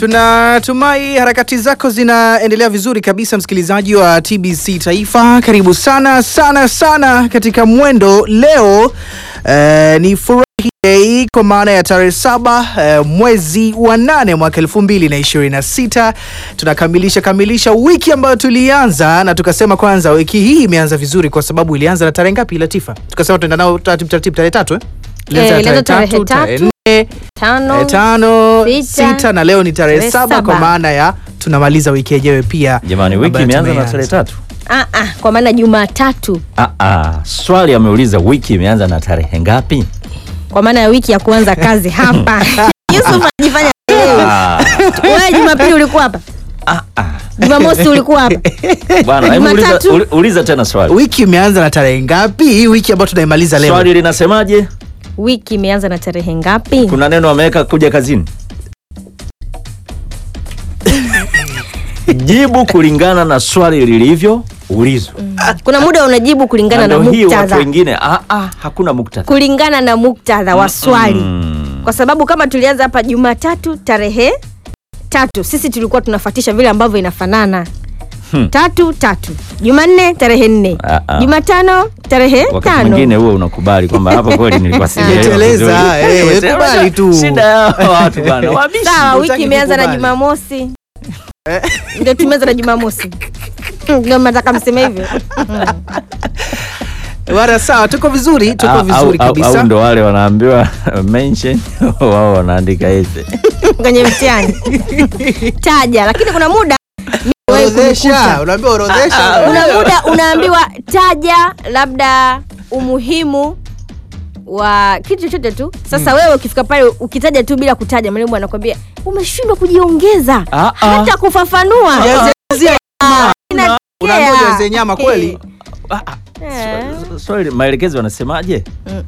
Tunatumai harakati zako zinaendelea vizuri kabisa, msikilizaji wa TBC Taifa. Karibu sana sana sana katika mwendo leo. Ni furahi day kwa maana ya tarehe 7 mwezi wa 8 mwaka 2026. Tunakamilisha wiki ambayo tulianza na tukasema kwanza wiki hii imeanza vizuri kwa sababu ilianza na tarehe ngapi Latifa? Tukasema tuenda nao taratibu tarehe 3 Ilianza tarehe 3, 5, 6 na leo ni tarehe 7 kwa maana ya tunamaliza wiki yenyewe pia. Jamani, wiki imeanza na tarehe 3. Kwa maana Jumatatu. Swali ameuliza wiki imeanza na tarehe ngapi? Kwa maana ya wiki ya kuanza kazi hapa. Yusuf anajifanya wewe Jumapili ulikuwa hapa? Jumamosi ulikuwa hapa? Bwana, hebu uliza tena swali. Wiki imeanza na tarehe ngapi? Hii wiki ambayo tunaimaliza leo. Swali linasemaje? Wiki imeanza na tarehe ngapi? Kuna neno wameweka kuja kazini. Jibu kulingana na swali lilivyo ulizwa. Kuna muda unajibu kulingana na muktadha. Watu wengine hakuna muktadha. Kulingana na muktadha wa swali. Kwa sababu kama tulianza hapa Jumatatu tarehe 3, sisi tulikuwa tunafuatisha vile ambavyo inafanana. 3 Jumanne tarehe 4, Jumatano tarehe 5. Wakati mwingine wewe unakubali kwamba hapa kweli nilikuwa sijaeleza. Kubali tu. Shida ya watu bwana. Wabishi. Sawa, wiki imeanza na Jumamosi. Ndio tumeanza na Jumamosi. Ndio nataka mseme hivyo. Wala sawa, tuko vizuri kabisa. Au ndo wale wanaambiwa mention wao wanaandika ese kwenye mtihani. Taja, lakini kuna muda orodhesha, unaambiwa orodhesha. Kuna muda unaambiwa taja labda umuhimu wa kitu chochote tu. Sasa wewe ukifika pale ukitaja tu bila kutaja, mwalimu anakuambia umeshindwa kujiongeza hata kufafanua. Unaambiwa nyama kweli. Sorry, maelekezo yanasemaje?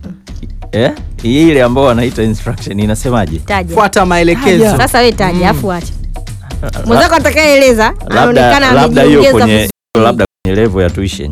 Ile ambao wanaita instruction inasemaje? Fuata maelekezo. Sasa wewe taja afu acha. Mwenzako atakayeeleza anaonekana amejiongeza vizuri. Labda kwenye level ya tuition.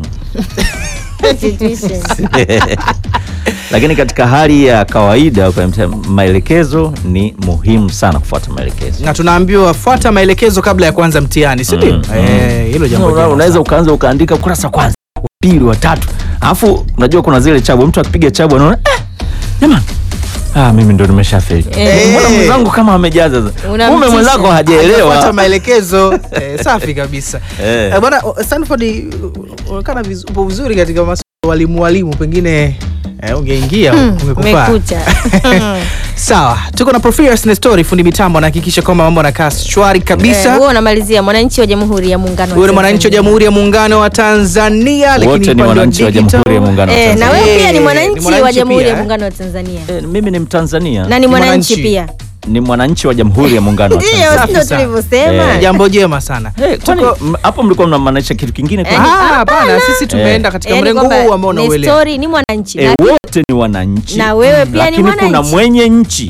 Lakini katika hali ya kawaida maelekezo ni muhimu sana, kufuata maelekezo. Na tunaambiwa fuata maelekezo kabla ya kuanza mtihani, si ndio? Hilo jambo. Unaweza ukaanza ukaandika ukurasa kwanza, wa pili, wa 3. Alafu unajua kuna zile chabu, mtu akipiga chabu anaona jamani, mimi ndo nimeshafeli. Mbona mwenzangu kama amejaza? Mume mwenzako hajaelewa. Fuata maelekezo. Safi kabisa. Bwana Stanford, unaonekana vizuri katika walimu pengine ungeingia umekufa. Sawa, tuko na Professor Nestori fundi mitambo, anahakikisha kwamba mambo yanakaa shwari kabisa. Wewe unamalizia mwananchi wa Jamhuri ya Muungano wa Tanzania. Wewe mwananchi wa Jamhuri ya Muungano wa Tanzania, lakini ni mwananchi wa Jamhuri ya Muungano wa Tanzania. Na wewe pia ni mwananchi wa Jamhuri ya Muungano wa Tanzania. Mimi ni Mtanzania. Na ni mwananchi pia. Ni mwananchi wa Jamhuri ya Muungano wa Tanzania. Ndio tulivyosema. Jambo jema sana. Hapo mlikuwa mnamaanisha kitu kingine kwa? Hapana, sisi tumeenda katika mrengo huu ambao unaelewa. Nestori ni mwananchi. Wote ni wananchi. Na wewe pia ni mwananchi. Lakini kuna mwenye nchi.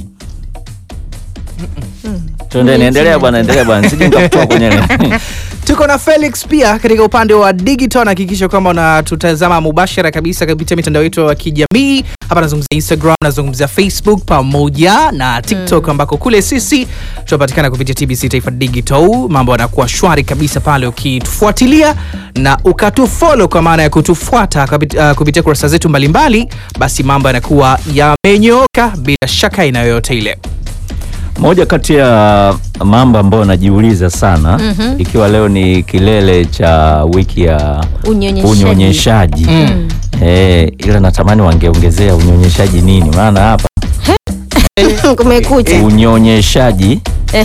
Endelea bwana, sije nikakutoa kwenye. Tuko na Felix pia katika upande wa digital, na hakikisha kwamba unatutazama mubashara kabisa kupitia mitandao yetu ya kijamii. Hapa nazungumzia Instagram, nazungumzia Facebook pamoja na TikTok, ambako kule sisi tunapatikana kupitia TBC Taifa Digital. Mambo yanakuwa shwari kabisa pale ukitufuatilia na ukatufollow, kwa maana ya kutufuata kupitia kurasa zetu mbalimbali, basi mambo yanakuwa yamenyooka bila shaka inayoyote ile. Moja kati ya mambo ambayo najiuliza sana, ikiwa leo ni kilele cha wiki ya unyonyeshaji. Ila natamani wangeongezea unyonyeshaji nini, maana hapa kumekucha. Unyonyeshaji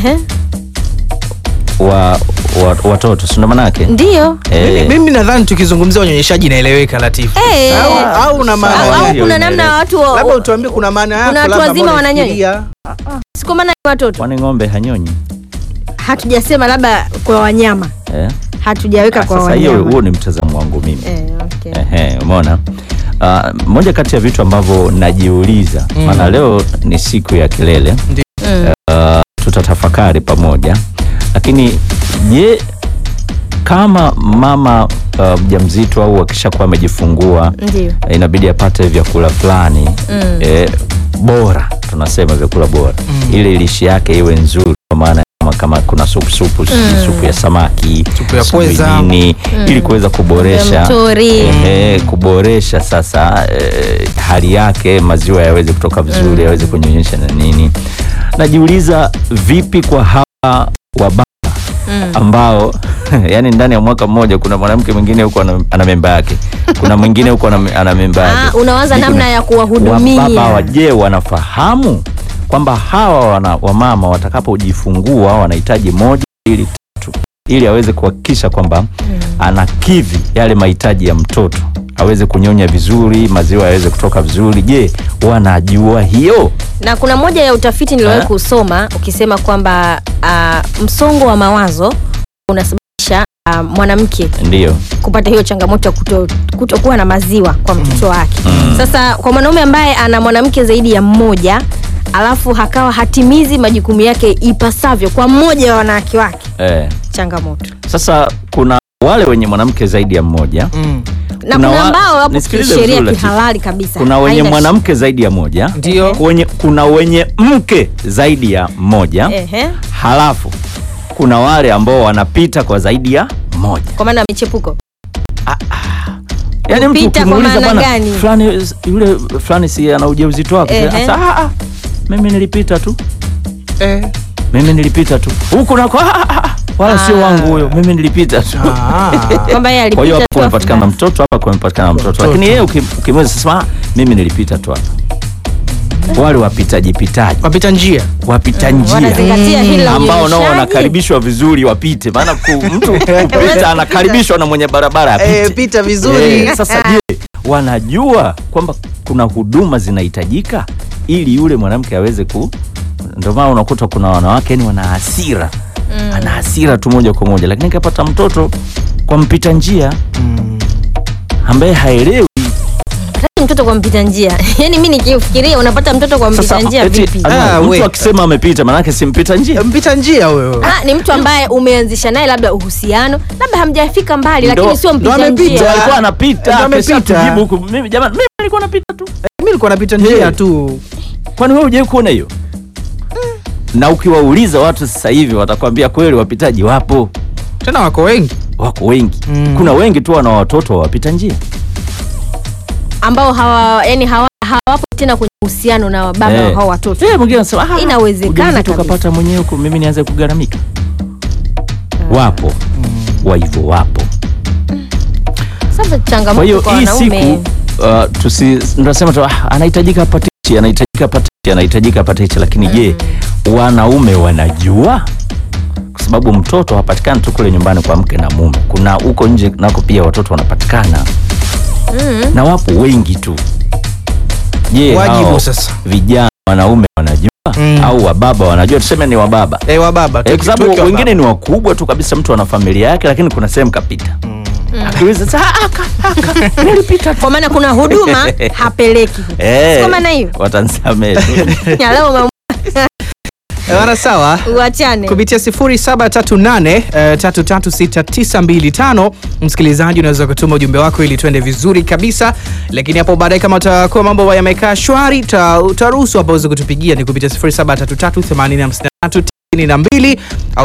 wa watoto, sio maana yake? Ndio. Mimi nadhani tukizungumzia unyonyeshaji inaeleweka, Latifu. Au una maana au kuna namna watu labda utuambie kuna maana yako, labda watu wazima wananyonya. Siko maana ni watoto. Kwani ng'ombe hanyonyi? Hatujasema labda kwa wanyama. Hatujaweka kwa wanyama. Sasa huo ni mtazamo wangu mimi. Okay. Umeona? Moja kati ya vitu ambavyo najiuliza, maana leo ni siku ya kilele. Tutatafakari pamoja. Lakini je, kama mama mjamzito au akishakuwa amejifungua, inabidi apate vyakula fulani bora, tunasema vyakula bora, ili lishe yake iwe nzuri, kwa maana kama supu ya samaki, Supu ya sijui pweza. nini, ili kuweza kuboresha Mtori. kuboresha sasa hali yake, maziwa yaweze kutoka vizuri, yaweze kunyonyesha na nini. Najiuliza vipi kwa hawa wababa ambao yani ndani ya mwaka mmoja kuna mwanamke mwingine huko ana memba yake, kuna mwingine huko ana memba yake. Unawaza namna ya kuwahudumia. Wababa waje wanafahamu kwamba hawa wamama watakapojifungua wanahitaji 1, 2, 3 ili aweze kuhakikisha kwamba anakidhi yale mahitaji ya mtoto, aweze kunyonya vizuri, maziwa yaweze kutoka vizuri. Je, wanajua hiyo? Na kuna moja ya utafiti niliwahi kusoma ukisema kwamba msongo wa mawazo unasababisha mwanamke ndio kupata hiyo changamoto ya kutokuwa na maziwa kwa mtoto wake. Sasa kwa mwanaume ambaye ana mwanamke zaidi ya mmoja alafu hakawa hatimizi majukumu yake ipasavyo kwa mmoja wa wanawake wake, changamoto. Sasa kuna wale wenye mwanamke zaidi ya mmoja na kuna ambao wapo kisheria kihalali kabisa. Kuna wenye mwanamke zaidi ya moja, ndio. Kuna wenye mke zaidi ya mmoja. Halafu kuna wale ambao wanapita kwa zaidi ya moja. Kwa maana michepuko. Yaani mtu ukimuuliza bwana fulani, yule fulani si ana ujauzito wake. Sasa mimi nilipita tu. Mimi nilipita tu. Huko nako wala sio wangu huyo, mimi nilipita tu. Kwamba yeye alipita. Kwa hiyo hapo kumepatikana mtoto, hapa kumepatikana mtoto. Lakini yeye ukimweza sasa mimi nilipita tu hapa. Wale wapita njia wanazingatia hili ambao nao wanakaribishwa vizuri wapite, maana mtu kupita anakaribishwa na mwenye barabara apite. Pita vizuri. Sasa je, wanajua kwamba kuna huduma zinahitajika ili yule mwanamke aweze ndio maana unakuta kuna wanawake yani wana hasira. Ana hasira tu moja kwa moja, lakini kapata mtoto kwa mpita njia ambaye haelewi. Mtoto kwa mpita njia. Yaani mimi nikifikiria unapata mtoto kwa mpita njia vipi? Mtu akisema amepita maana yake si mpita njia. Mpita njia huyo. Ni mtu ambaye umeanzisha naye labda uhusiano, labda hamjafika mbali lakini sio mpita njia. Alikuwa anapita, pesa tujibu huko. Mimi jamani, mimi nilikuwa napita tu. Mimi nilikuwa napita njia tu. Kwani wewe hujai kuona hiyo? Na ukiwauliza watu sasa hivi watakwambia kweli wapitaji wapo. Tena wako wengi. Kuna wengi tu wana watoto wapita njia ambao hawapo tena kwenye uhusiano na baba hao watoto. Mwingine anasema inawezekana tukapata mwenyewe huko, mimi nianze kugaramika. Wapo. Wa hivyo wapo. Sasa changamoto kwa wanaume. Tunasema tu anahitajika apate hichi, lakini je, wanaume wanajua? Kwa sababu mtoto hapatikani tu kule nyumbani kwa mke na mume. Kuna huko nje nako pia watoto wanapatikana. Na wapo wengi tu. Je, wajibu sasa vijana wanaume wanajua au wababa wanajua? Tuseme ni wababa. Wababa. Kwa sababu wengine ni wakubwa tu kabisa, mtu ana familia yake lakini kuna sehemu kapita. Akiweza sasa nilipita. Kwa maana kuna huduma hapeleki. Kwa maana hiyo watansamee. Leo wana sawa. Uachane. Kupitia 0738336925 msikilizaji unaweza kutuma ujumbe wako ili tuende vizuri kabisa, lakini hapo baadaye kama utakuwa mambo yamekaa shwari utaruhusu hapo uweze kutupigia ni kupitia 0733805392 au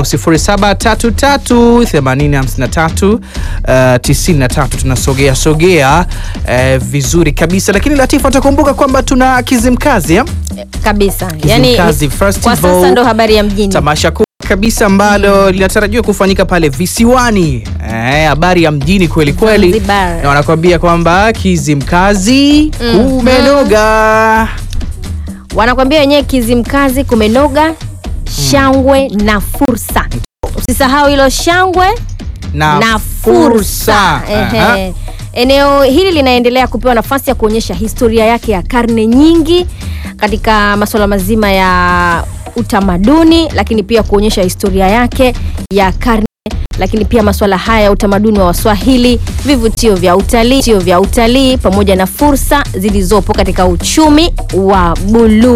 0733805393. Tunasogea vizuri kabisa, lakini Latifa utakumbuka kwamba tuna Kizimkazi kabisa. Kizimkazi kwa sasa ndo habari ya mjini. Tamasha kubwa kabisa ambalo linatarajiwa kufanyika pale visiwani. Habari ya mjini kweli kweli. Na wanakuambia kwamba Kizimkazi kumenoga. Wanakuambia wenyewe Kizimkazi kumenoga, shangwe na fursa. Usisahau hilo, shangwe na fursa. Eneo hili linaendelea kupewa nafasi ya kuonyesha historia yake ya karne nyingi katika masuala mazima ya utamaduni, lakini pia kuonyesha historia yake ya karne, lakini pia masuala haya ya utamaduni wa Waswahili, vivutio vya utalii pamoja na fursa zilizopo katika uchumi wa buluu.